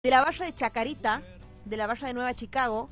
de la valla de Chacarita, de la valla de Nueva Chicago,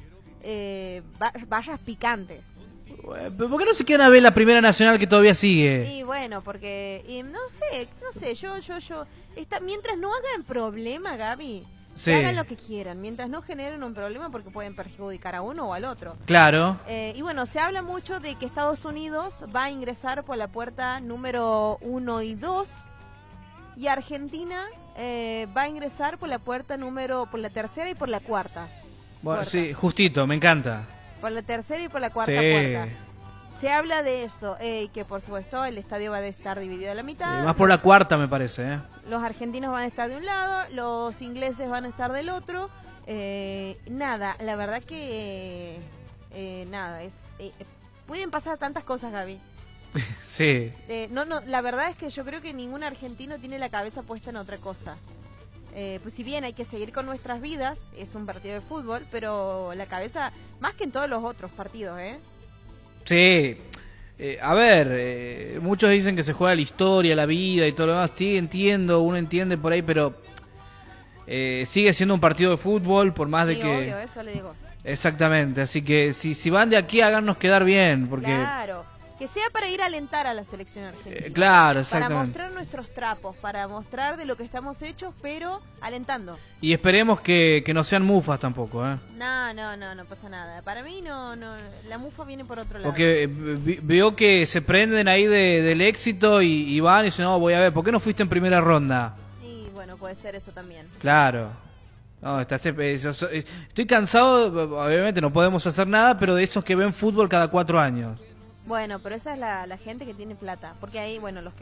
vallas picantes. ¿Pero por qué no se quedan a ver la Primera Nacional que todavía sigue? Y bueno, porque no sé, yo mientras no hagan problema, Gaby, Sí. que hagan lo que quieran, mientras no generen un problema porque pueden perjudicar a uno o al otro. Claro. Y bueno, se habla mucho de que Estados Unidos va a ingresar por la puerta número 1 y 2 y Argentina va a ingresar por la por la tercera y por la cuarta. Bueno, puerta. sí, justito, me encanta. Por la tercera y por la cuarta Sí. puerta. Se habla de eso, que por supuesto el estadio va a estar dividido a la Sí, mitad. más por la cuarta, me parece, ¿eh? Los argentinos van a estar de un lado, los ingleses van a estar del otro. Nada, la verdad que nada, pueden pasar tantas cosas, Gaby. Sí. No, la verdad es que yo creo que ningún argentino tiene la cabeza puesta en otra cosa. Pues si bien hay que seguir con nuestras vidas, es un partido de fútbol, pero la cabeza, más que en todos los otros partidos, Sí. A ver, muchos dicen que se juega la historia, la vida y todo lo demás. Sí, entiendo, uno entiende por ahí, pero sigue siendo un partido de fútbol, por más Sí, de que... obvio, eso le digo. Exactamente, así que si van de aquí, háganos quedar bien, porque... Claro, que sea para ir a alentar a la selección argentina. Claro, Para exactamente. mostrar nuestros trapos, para mostrar de lo que estamos hechos, pero alentando. Y esperemos que no sean mufas tampoco, ¿eh? No pasa nada. Para mí no, la mufa viene por otro lado. Porque veo que se prenden ahí del éxito y van y dicen, no, voy a ver, ¿por qué no fuiste en primera ronda? Y bueno, puede ser eso también. Claro. No, estoy cansado, obviamente no podemos hacer nada, pero de esos que ven fútbol cada 4 años. Bueno, pero esa es la gente que tiene plata. Porque ahí, bueno, los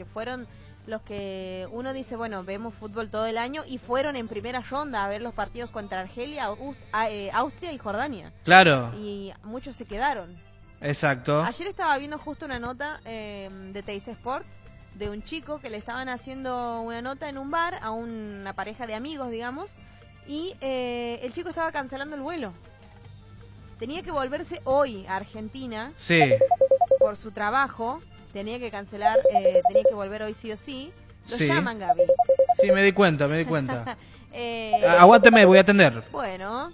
que uno dice, bueno, vemos fútbol todo el año y fueron en primera ronda a ver los partidos contra Argelia, Austria y Jordania. Claro, Y muchos se quedaron. exacto. Ayer estaba viendo justo una nota de Teis Sport de un chico que le estaban haciendo una nota en un bar a una pareja de amigos, digamos, y el chico estaba cancelando el vuelo. Tenía que volverse hoy a Argentina Sí, por su trabajo, tenía que cancelar, tenía que volver hoy sí o sí. Lo Sí. llaman, Gaby. sí, me di cuenta, me di cuenta. Eh, Aguánteme, voy a atender. bueno.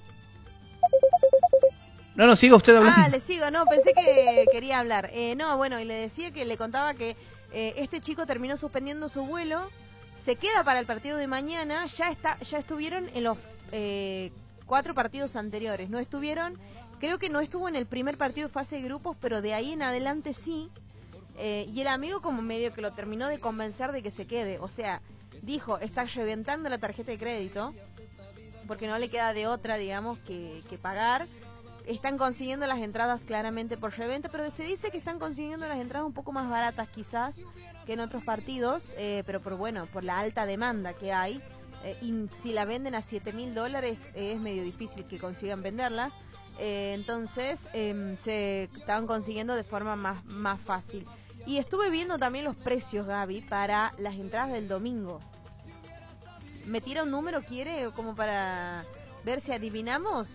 No, siga usted hablando. Le sigo, no, pensé que quería hablar. No, bueno, y le decía que le contaba que este chico terminó suspendiendo su vuelo, se queda para el partido de mañana, ya estuvieron en los 4 partidos anteriores, no estuvieron, creo que no estuvo en el primer partido de fase de grupos, pero de ahí en adelante sí, y el amigo como medio que lo terminó de convencer de que se quede, o sea, dijo, está reventando la tarjeta de crédito, porque no le queda de otra, digamos, que pagar. Están consiguiendo las entradas claramente por reventa, pero se dice que están consiguiendo las entradas un poco más baratas quizás que en otros partidos, pero por la alta demanda que hay, y si la venden a $7.000 es medio difícil que consigan venderlas, entonces se estaban consiguiendo de forma más fácil. Y estuve viendo también los precios, Gaby, para las entradas del domingo. ¿Me tira un número, quiere, como para ver si adivinamos?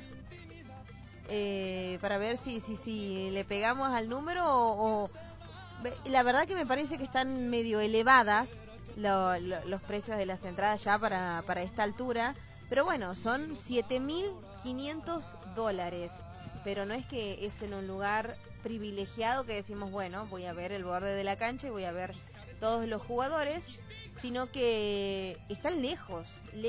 Para ver si le pegamos al número la verdad que me parece que están medio elevadas los precios de las entradas ya para esta altura, pero bueno, son $7.500, pero no es que es en un lugar privilegiado que decimos, bueno, voy a ver el borde de la cancha y voy a ver todos los jugadores, sino que están lejos,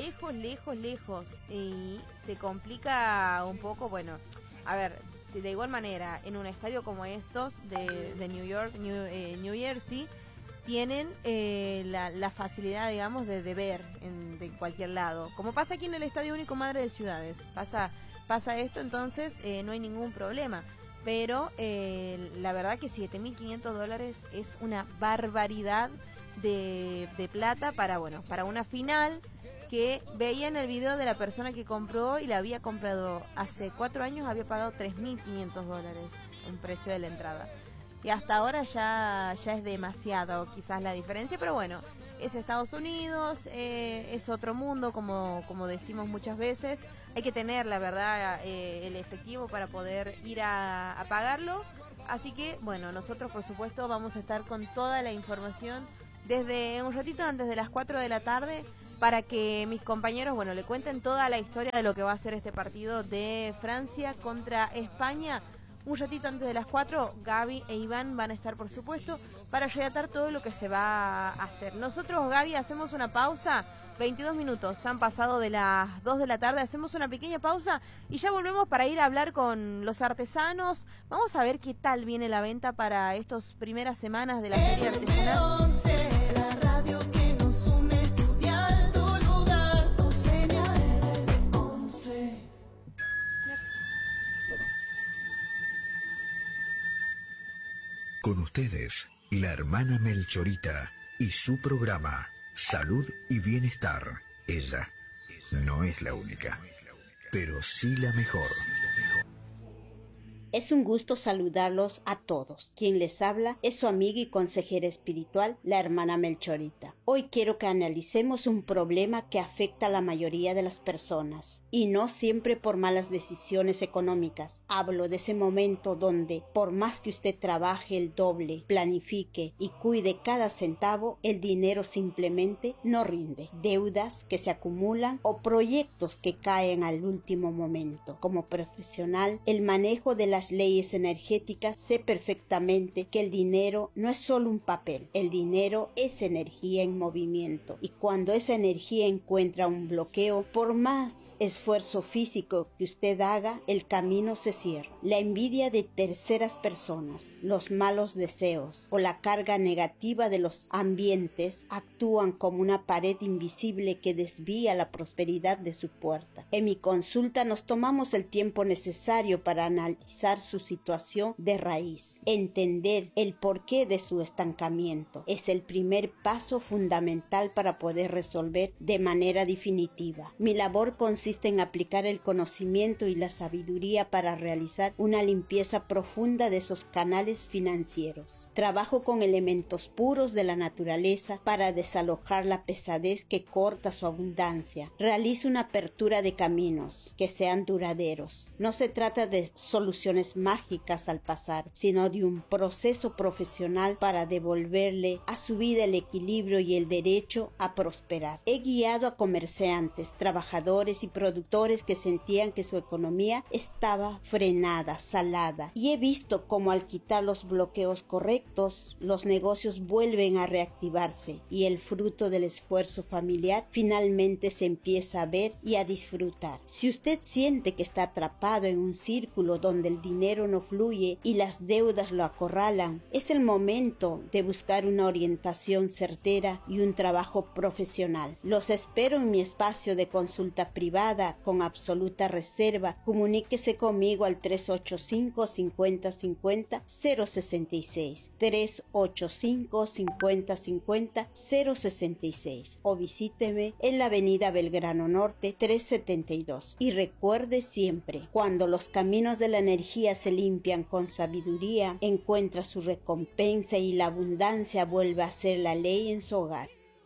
y se complica un poco, bueno, a ver, si de igual manera en un estadio como estos de New York, New Jersey, tienen la facilidad, digamos, de ver de cualquier lado, como pasa aquí en el Estadio Único Madre de Ciudades, pasa esto, entonces no hay ningún problema. Pero la verdad que $7.500 es una barbaridad de plata para una final que veía en el video de la persona que compró y la había comprado hace 4 años, había pagado $3.500 un precio de la entrada. Y hasta ahora ya es demasiado quizás la diferencia, pero bueno, es Estados Unidos, es otro mundo, como decimos muchas veces. Hay que tener, la verdad, el efectivo para poder ir a pagarlo. Así que, bueno, nosotros por supuesto vamos a estar con toda la información desde un ratito antes de las 4 de la tarde. para que mis compañeros, bueno, le cuenten toda la historia de lo que va a ser este partido de Francia contra España. Un ratito antes de las 4, Gaby e Iván van a estar, por supuesto, para relatar todo lo que se va a hacer. Nosotros, Gaby, hacemos una pausa, 22 minutos, han pasado de las 2 de la tarde, hacemos una pequeña pausa y ya volvemos para ir a hablar con los artesanos. Vamos a ver qué tal viene la venta para estas primeras semanas de la feria artesanal. Con ustedes, la hermana Melchorita y su programa Salud y Bienestar. Ella no es la única, pero sí la mejor. Es un gusto saludarlos a todos. Quien les habla es su amiga y consejera espiritual, la hermana Melchorita. Hoy quiero que analicemos un problema que afecta a la mayoría de las personas, y no siempre por malas decisiones económicas. Hablo de ese momento donde, por más que usted trabaje el doble, planifique y cuide cada centavo, el dinero simplemente no rinde. Deudas que se acumulan o proyectos que caen al último momento. Como profesional, el manejo de las leyes energéticas, sé perfectamente que el dinero no es solo un papel. El dinero es energía en movimiento, y cuando esa energía encuentra un bloqueo, por más esfuerzo físico que usted haga, el camino se cierra. La envidia de terceras personas, los malos deseos o la carga negativa de los ambientes actúan como una pared invisible que desvía la prosperidad de su puerta. En mi consulta nos tomamos el tiempo necesario para analizar su situación de raíz. Entender el porqué de su estancamiento es el primer paso fundamental para poder resolver de manera definitiva. Mi labor consiste en aplicar el conocimiento y la sabiduría para realizar una limpieza profunda de esos canales financieros. Trabajo con elementos puros de la naturaleza para desalojar la pesadez que corta su abundancia. Realizo una apertura de caminos que sean duraderos. No se trata de soluciones mágicas al pasar, sino de un proceso profesional para devolverle a su vida el equilibrio y el derecho a prosperar. He guiado a comerciantes, trabajadores y productores que sentían que su economía estaba frenada, salada, y he visto cómo al quitar los bloqueos correctos, los negocios vuelven a reactivarse y el fruto del esfuerzo familiar finalmente se empieza a ver y a disfrutar. Si usted siente que está atrapado en un círculo donde el dinero no fluye y las deudas lo acorralan, es el momento de buscar una orientación certera y un trabajo profesional. Los espero en mi espacio de consulta privada con absoluta reserva. Comuníquese conmigo al 385-5050-066, 385-5050-066, o visíteme en la avenida Belgrano Norte 372. Y recuerde siempre, cuando los caminos de la energía se limpian con sabiduría, encuentra su recompensa y la abundancia vuelve a ser la ley en su hogar.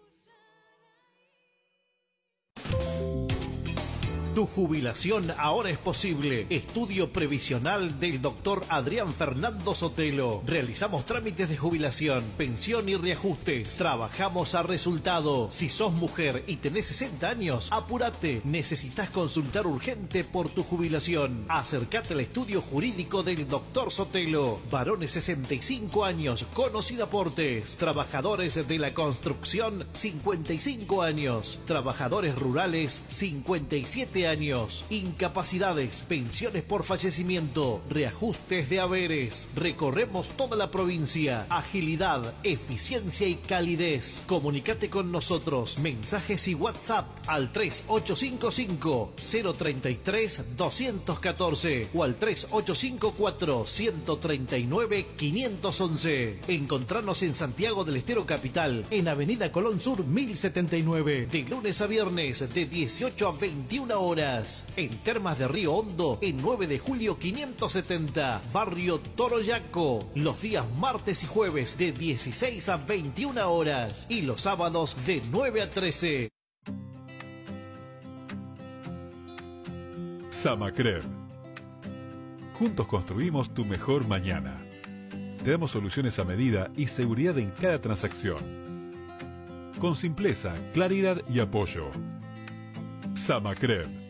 Tu jubilación ahora es posible. Estudio previsional del doctor Adrián Fernando Sotelo. Realizamos trámites de jubilación, pensión y reajustes. Trabajamos a resultado. Si sos mujer y tenés 60 años, apúrate. Necesitas consultar urgente por tu jubilación. Acércate al estudio jurídico del doctor Sotelo. Varones 65 años con o sin aportes. Trabajadores de la construcción 55 años. Trabajadores rurales 57 años, incapacidades, pensiones por fallecimiento, reajustes de haberes. Recorremos toda la provincia. Agilidad, eficiencia y calidez. Comunicate con nosotros. Mensajes y WhatsApp al 3855-033-214 o al 3854-139-511. Encontrarnos en Santiago del Estero Capital, en Avenida Colón Sur 1079, de lunes a viernes de 18 a 21 horas. En Termas de Río Hondo, en 9 de julio 570, Barrio Toroyaco. Los días martes y jueves de 16 a 21 horas y los sábados de 9 a 13. Samacred. Juntos construimos tu mejor mañana. Te damos soluciones a medida y seguridad en cada transacción. con simpleza, claridad y apoyo. Samacred.